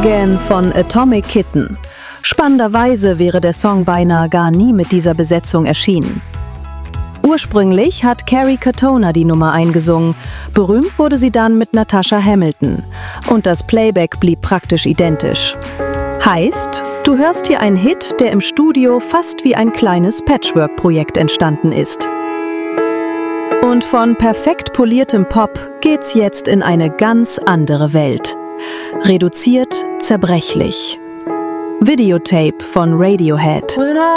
Again von Atomic Kitten. Spannenderweise wäre der Song beinahe gar nie mit dieser Besetzung erschienen. Ursprünglich hat Kerry Katona die Nummer eingesungen, berühmt wurde sie dann mit Natasha Hamilton. Und das Playback blieb praktisch identisch. Heißt, du hörst hier einen Hit, der im Studio fast wie ein kleines Patchwork-Projekt entstanden ist. Und von perfekt poliertem Pop geht's jetzt in eine ganz andere Welt. Reduziert, zerbrechlich. Videotape von Radiohead.